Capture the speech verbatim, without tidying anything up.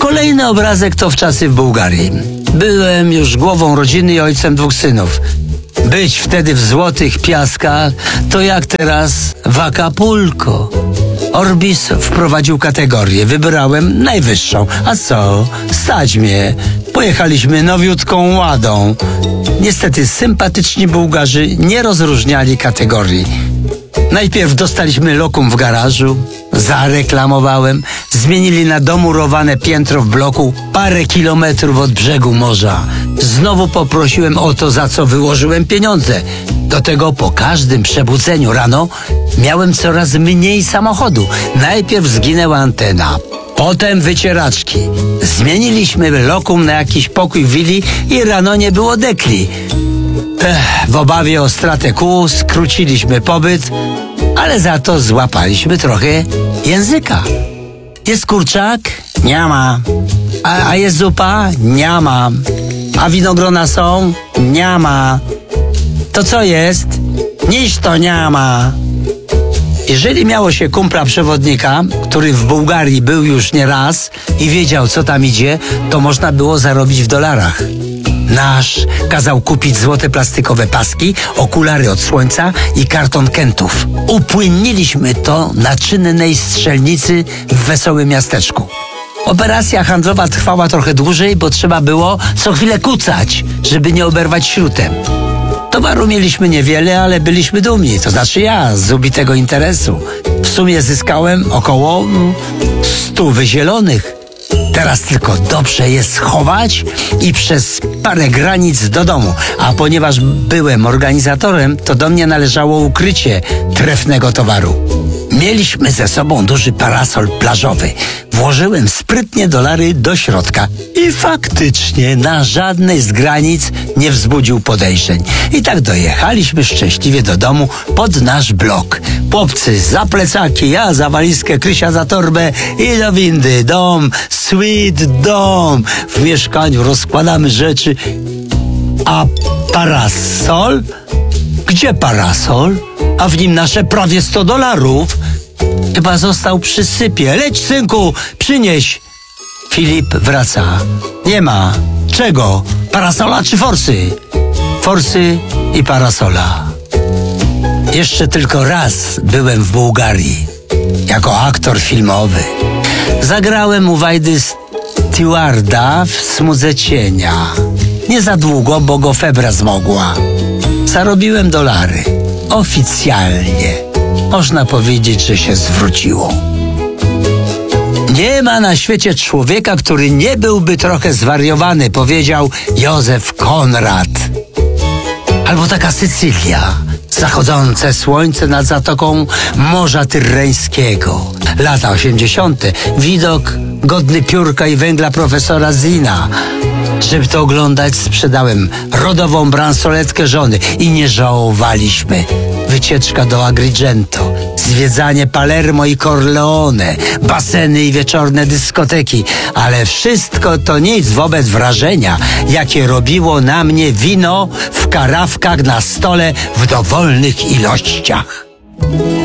Kolejny obrazek to w czasy w Bułgarii. Byłem już głową rodziny i ojcem dwóch synów. Być wtedy w złotych piaskach to jak teraz w Acapulco. Orbis wprowadził kategorię. Wybrałem najwyższą. A co? Stać mnie. Pojechaliśmy nowiutką ładą. Niestety sympatyczni Bułgarzy nie rozróżniali kategorii. Najpierw dostaliśmy lokum w garażu, zareklamowałem, zmienili na domurowane piętro w bloku parę kilometrów od brzegu morza. Znowu poprosiłem o to, za co wyłożyłem pieniądze. Do tego po każdym przebudzeniu rano miałem coraz mniej samochodu. Najpierw zginęła antena, potem wycieraczki. Zmieniliśmy lokum na jakiś pokój w willi i rano nie było dekli. Ech, w obawie o stratę kół skróciliśmy pobyt, ale za to złapaliśmy trochę języka. Jest kurczak? Nie ma. A, a jest zupa? Nie ma. A winogrona są? Nie ma. To co jest? Nic to nie ma. Jeżeli miało się kumpla przewodnika, który w Bułgarii był już nie raz i wiedział, co tam idzie, to można było zarobić w dolarach. Nasz kazał kupić złote plastikowe paski, okulary od słońca i karton Kentów. Upłynniliśmy to na czynnej strzelnicy w wesołym miasteczku. Operacja handlowa trwała trochę dłużej, bo trzeba było co chwilę kucać, żeby nie oberwać śrutem. Towaru mieliśmy niewiele, ale byliśmy dumni, to znaczy ja z ubitego interesu. W sumie zyskałem około stówy zielonych. Teraz tylko dobrze je schować i przez parę granic do domu. A ponieważ byłem organizatorem, to do mnie należało ukrycie trefnego towaru. Mieliśmy ze sobą duży parasol plażowy. Włożyłem sprytnie dolary do środka i faktycznie na żadnej z granic nie wzbudził podejrzeń. I tak dojechaliśmy szczęśliwie do domu pod nasz blok. Chłopcy za plecaki, ja za walizkę, Krysia za torbę i do windy. Dom, sweet dom. W mieszkaniu rozkładamy rzeczy. A parasol? Gdzie parasol? A w nim nasze prawie sto dolarów. Chyba został przy sypie. Leć, synku, przynieś. Filip wraca. Nie ma. Czego? Parasola czy forsy? Forsy i parasola. Jeszcze tylko raz byłem w Bułgarii. Jako aktor filmowy. Zagrałem u Wajdy Stewarda w Smudze cienia. Nie za długo, bo go febra zmogła. Zarobiłem dolary. Oficjalnie. Można powiedzieć, że się zwróciło. Nie ma na świecie człowieka, który nie byłby trochę zwariowany, powiedział Józef Konrad. Albo taka Sycylia, zachodzące słońce nad zatoką Morza Tyrreńskiego. Lata osiemdziesiąte. Widok godny piórka i węgla profesora Zina. Żeby to oglądać, sprzedałem rodową bransoletkę żony i nie żałowaliśmy. Wycieczka do Agrigento, zwiedzanie Palermo i Corleone, baseny i wieczorne dyskoteki, ale wszystko to nic wobec wrażenia, jakie robiło na mnie wino w karafkach na stole w dowolnych ilościach.